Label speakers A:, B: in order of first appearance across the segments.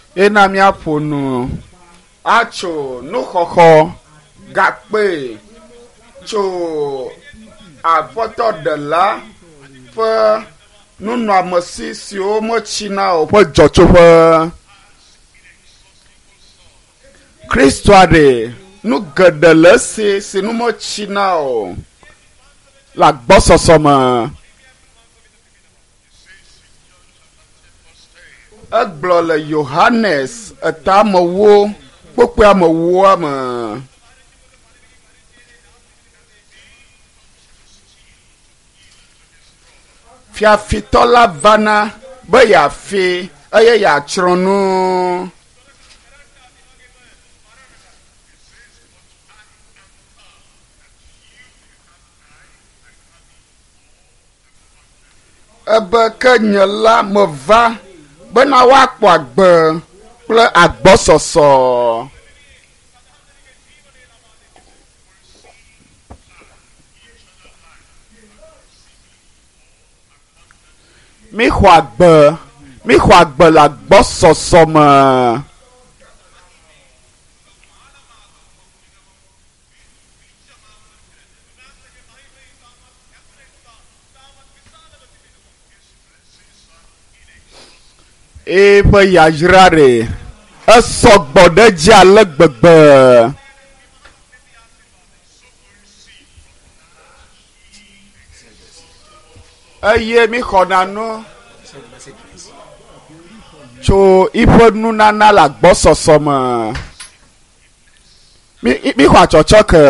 A: ena miaƒo nu atso nuxɔxɔ gakpe tso afɔtɔɖela ƒe nunɔamesi siwo metsina o ƒe dzɔtsoƒe. Kristo aɖe nu geɖe le esi si nu metsina o le agbɔsɔsɔ me. Egblɔ le Yohanes etamewo kpokpe amewoa me. Fiafitɔ la vana be yeafi eye yeatsrɔ̃ nu. Ebe ke nye la meva bena woakpɔ agbe kple agbɔsɔsɔ. Mixɔ agbe le agbɔsɔsɔ me. Eƒe yayra ɖe esɔgbɔ ɖe dzi ale gbegbe. Eye mi xɔna nu tso iƒe nunana le agbɔsɔsɔ me. Mi xɔ atsɔtsɔ ke.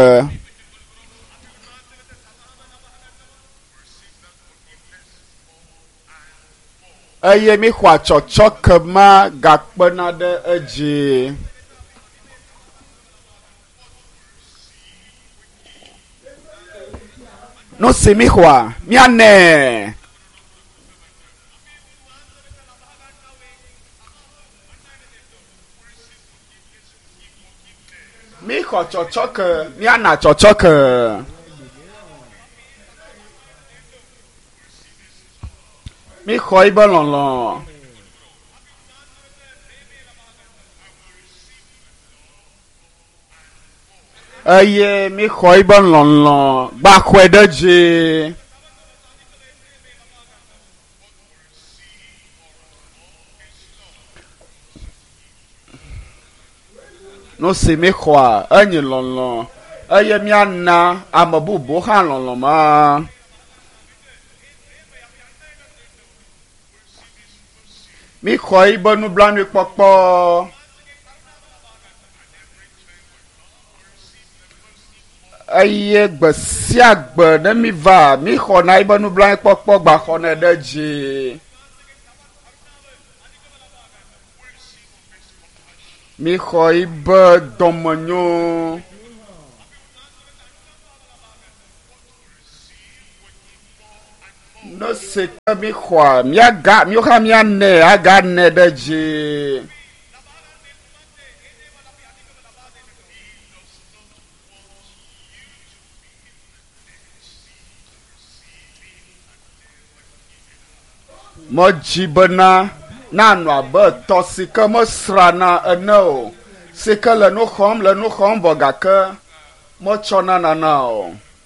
A: Eye mi xɔ atsɔtsɔ ke ma gakpena ɖe edzi. Nu si mi xɔa mianɛ. Mi xɔ tsɔtsɔ ke miana tsɔtsɔ ke. Mi xɔ yibe lɔlɔ. Eye mi xɔ yibe lɔlɔ gbaxɔe ɖe dzi. Nu si mi xɔa enyi lɔlɔ eye miana ame bubu hã lɔlɔ ma. Mi xɔ yibe nublanui kpɔkpɔ. Eye gbe sia gbe ne mi va mi xɔna yibe nublanui kpɔkpɔ gbaxɔnɛ ɖe dzi. Mi xɔ yibe dɔmenyo. Ne se ke mi xɔa miawo hã mianɛ aganɛ ɖe dzi. Medzi bena nanɔ abe tɔ si ke mesrana ene o, si ke le nu xɔm vɔ gake metsɔna nana o.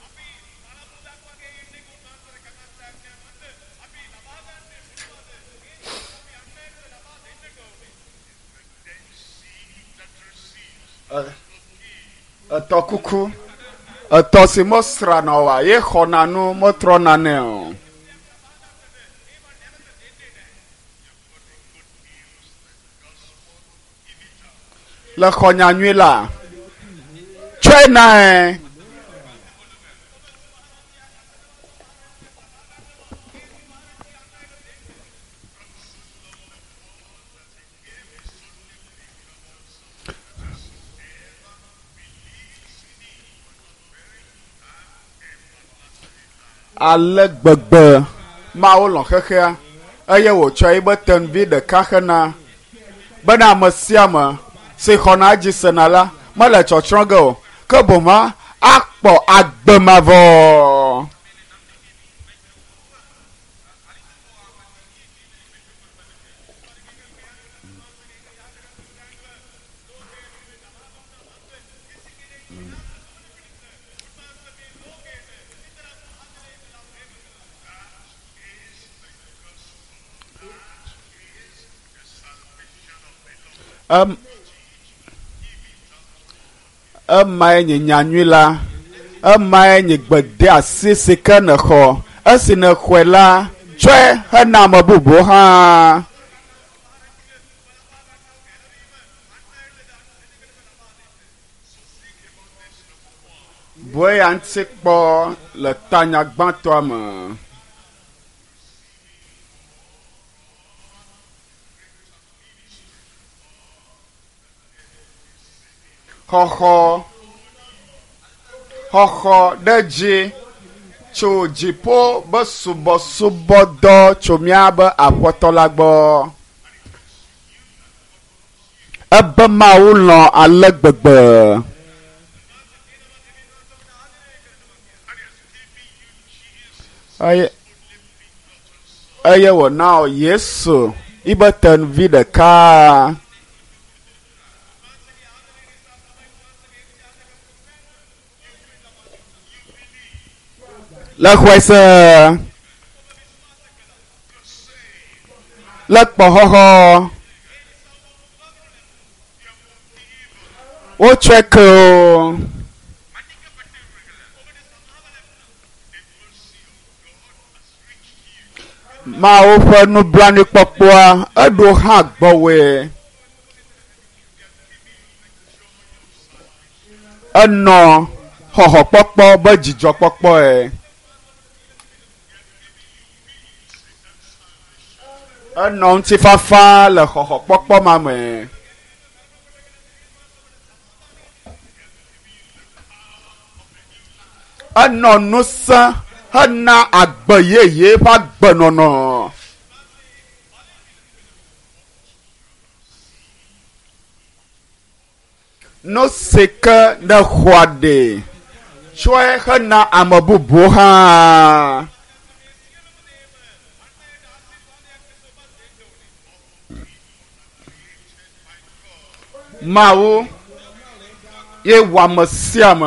A: Etɔ kuku etɔ si mesrana oa ye xɔna nu metrɔna nɛ o. Le xɔ nyanyui la tsɔe nae. Ale gbegbe mawo lɔ xexea eye wòtsɔ yibe tenuvi ɖeka xena bena ame sia ame si xɔna edzi sena la mele tsɔtsrɔ̃ ge o ke boŋ akpɔ agbe mavɔ. ema nye nyanyui la ema nye gbede asi si ke ne xɔ esi ne xɔe la tsɔe hena ame bubu hã. Boe ya ŋuti kpɔ le tanyagbãtɔa me. Xɔxɔ ɖe dzi tso dziƒo be subɔsubɔdɔ tso míabe aƒetɔ la gbɔ. Ebe Mawu lɔ̃ ale gbegbe. Eye wòna Yesu ibe tenuvi ɖeka. Le xɔe se le kpɔxɔxɔ wotsɔe ke o. Mawo ƒe nublanuikpɔkpɔa eɖo hã gbɔwòe. Enɔ xɔxɔkpɔkpɔ be dzidzɔkpɔkpɔe. Enɔ ŋutifafa le xɔxɔkpɔkpɔ ma me. Enɔ ŋusẽ hena agbe yeye ƒe agbenɔnɔ. No si ke ne xɔa ɖe tsɔe hena ame bubu hã. Mawu ye wɔ ame sia ame.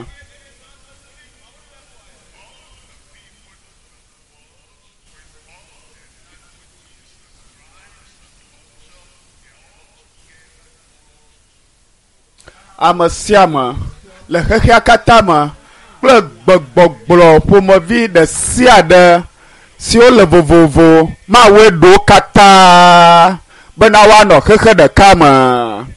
A: Ame sia ame le xexea katã me kple gbegbɔgblɔ ƒomevi ɖe sia ɖe siwo le vovovo Mawu ɖo katã bena woanɔ xexe ɖeka me.